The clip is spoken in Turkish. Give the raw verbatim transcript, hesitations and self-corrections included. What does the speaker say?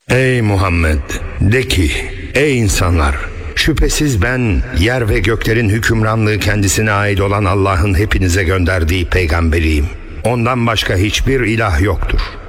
Ey Muhammed! De ki, ey insanlar! Şüphesiz ben yer ve göklerin hükümranlığı kendisine ait olan Allah'ın hepinize gönderdiği peygamberiyim. Ondan başka hiçbir ilah yoktur.